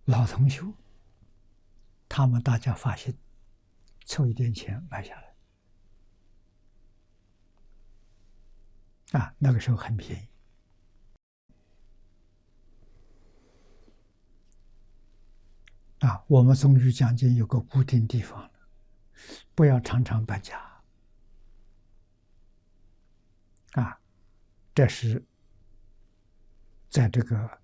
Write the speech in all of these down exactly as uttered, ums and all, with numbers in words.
老同学，他们大家发心，凑一点钱买下来。啊，那个时候很便宜。啊，我们宗旨讲经有个固定地方了，不要常常搬家。啊，这是在这个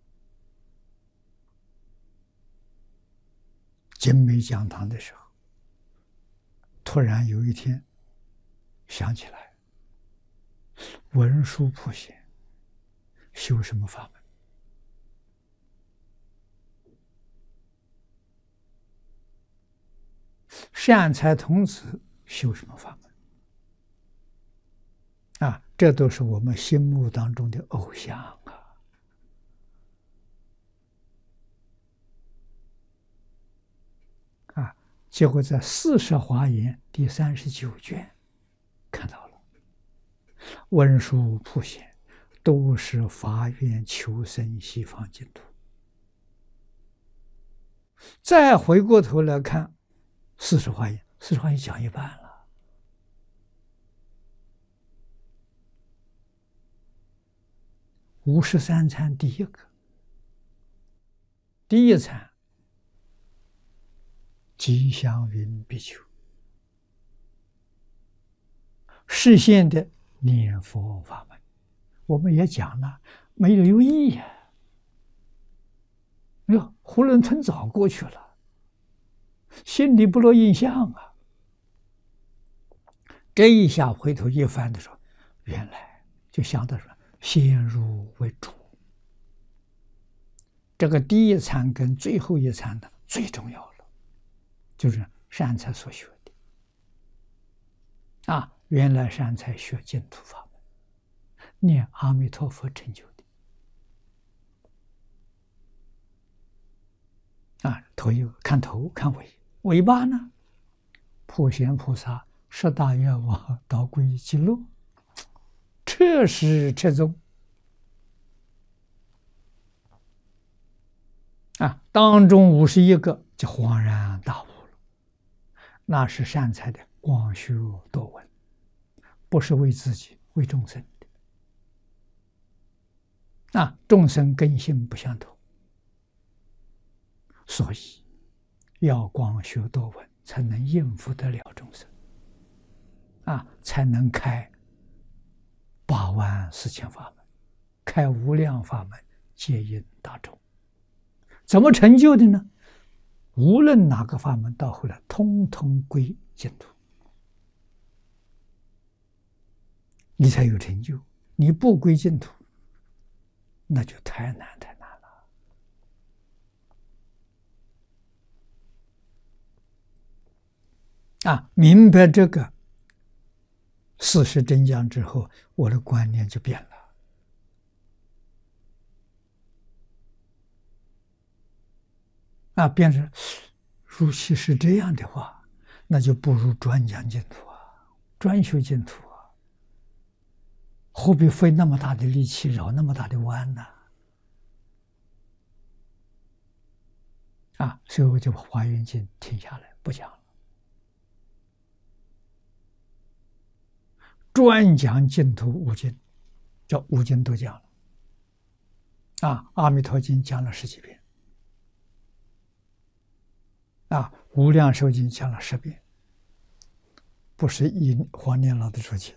精美讲堂的时候，突然有一天想起来，文殊普贤修什么法门？善财童子修什么法门？啊，这都是我们心目当中的偶像啊！啊，结果在《四摄华严》第三十九卷看到了，文殊普贤都是发愿求生西方净土。再回过头来看《四摄华严》，《四摄华严》讲一半了。五十三参第一个，第一参吉祥云比丘实现的念佛法门，我们也讲了，没有有意义。哎呦，囫囵吞枣过去了，心里不落印象啊。这一下回头一翻的时候，原来就想到说，先入为主。这个第一参跟最后一参的最重要了，就是善财所学的。啊，原来善财学净土法门，念阿弥陀佛成就的。啊，头有看头看尾，尾巴呢？普贤菩萨十大愿望导归极乐，彻始彻终。啊，当中五十一个就恍然大悟了，那是善财的广修多闻，不是为自己，为众生的。啊，众生根性不相同，所以要广修多闻，才能应付得了众生。啊，才能开八万四千法门，开无量法门，接引大众。怎么成就的呢？无论哪个法门，到后来通通归净土，你才有成就。你不归净土，那就太难太难了。啊，明白这个事实真相之后，我的观念就变了。啊，变成如其是这样的话，那就不如专讲净土啊，专修净土啊，何必费那么大的力气绕那么大的弯呢？啊，所以我就把《华严经》停下来不讲了，专讲净土五经，叫五经都讲了。啊，《阿弥陀经》讲了十几遍。啊，无量寿经讲了十遍，不是以黄念老的出去，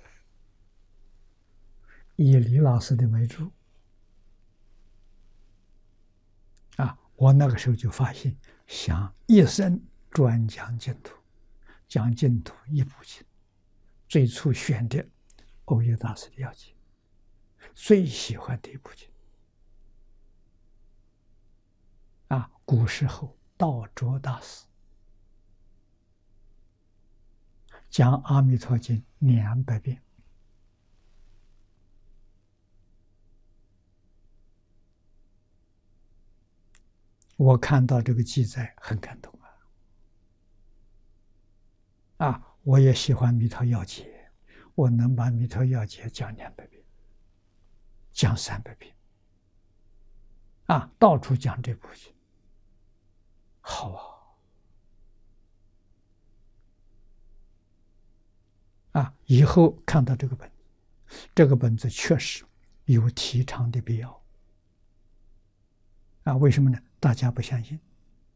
以李老师的为主。啊，我那个时候就发现，想一生专讲净土，讲净土一部经，最初选的欧耶大师的要经，最喜欢的一部经。啊，古时候道卓大师讲《阿弥陀经》两百遍，我看到这个记载很感动啊！啊，我也喜欢《弥陀要解》，我能把《弥陀要解》讲两百遍，讲三百遍，啊，到处讲这部经。 好啊！啊，以后看到这个本，这个本子确实有提倡的必要。啊，为什么呢？大家不相信。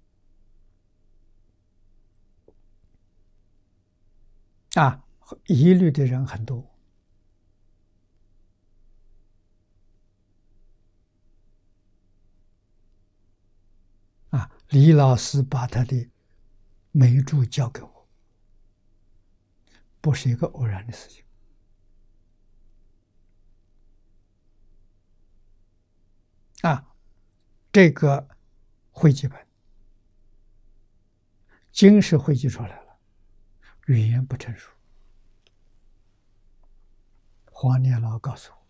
啊，疑虑的人很多。啊，李老师把他的眉珠交给我，不是一个偶然的事情。啊，这个汇集本，经是汇集出来了，语言不成熟。黄念老告诉我，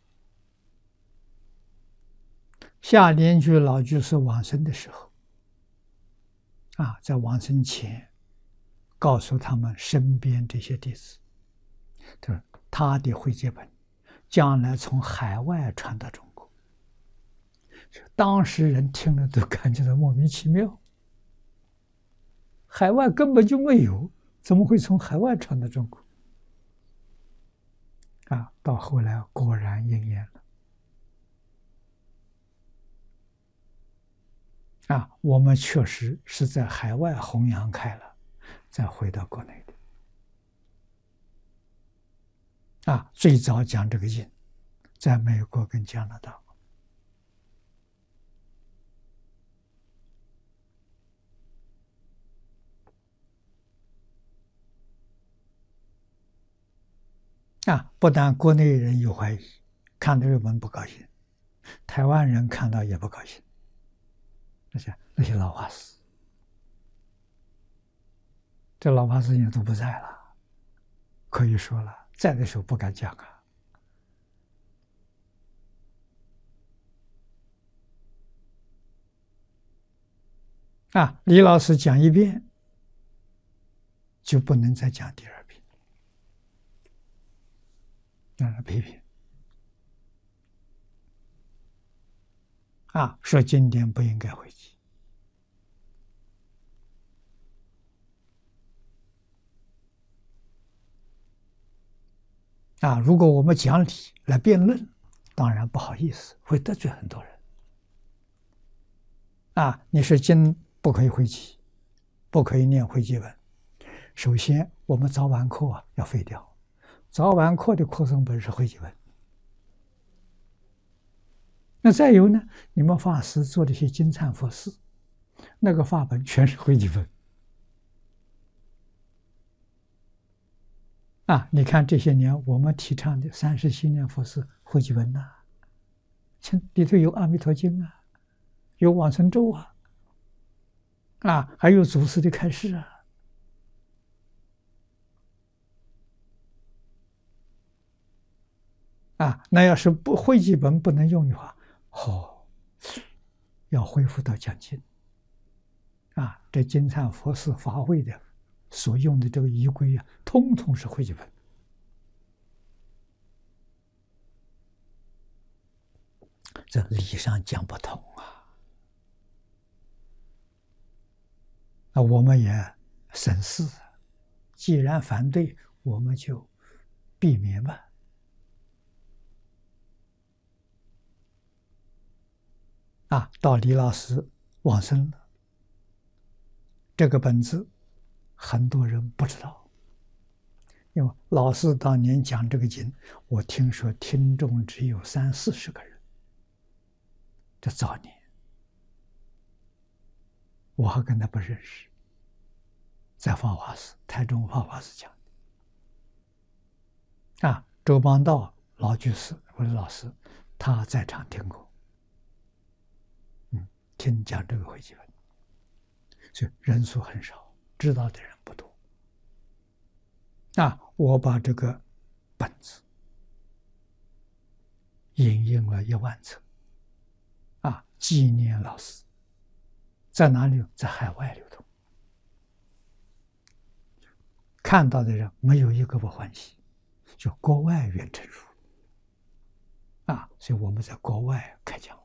夏莲居老居士往生的时候，啊，在往生前，告诉他们身边这些弟子，就是他的汇集本，将来从海外传到中国。当时人听了都感觉到莫名其妙，海外根本就没有，怎么会从海外传到中国？啊，到后来果然应验了。啊，我们确实是在海外弘扬开了，再回到国内的。啊，最早讲这个经，在美国跟加拿大。啊，不但国内人有怀疑，看到日本不高兴，台湾人看到也不高兴。那些那些老法师，这老法师也都不在了，可以说了，在的时候不敢讲啊。啊，李老师讲一遍，就不能再讲第二遍，让人批评。啊，说经典不应该汇集。啊，如果我们讲理来辩论，当然不好意思，会得罪很多人。啊，你说经不可以汇集，不可以念汇集本。首先，我们早晚课啊要废掉，早晚课的课诵本是汇集本。那再有呢，你们法师做这些经忏佛事，那个法本全是汇集本。啊，你看这些年我们提倡的三十七念佛事汇集本呐、啊，里头有《阿弥陀经》啊，有往生咒啊，啊，还有祖师的开示啊。啊，那要是不汇集本不能用的话，哦，要恢复到讲经。啊，这经忏佛事法会的所用的这个仪规啊，通通是汇集本。这理上讲不通啊！那我们也审视，既然反对，我们就避免吧。啊，到李老师往生了，这个本子很多人不知道，因为老师当年讲这个经，我听说听众只有三四十个人。这早年，我还跟他不认识，在法华寺，台中法华寺讲的。啊，周邦道老居士，我的老师，他在场听过，嗯，听讲这个汇集本，所以人数很少，知道的人不多。啊，我把这个本子引印了一万册。啊，纪念老师在哪里？在海外流通，看到的人没有一个不欢喜，就国外远程书啊，所以我们在国外开讲。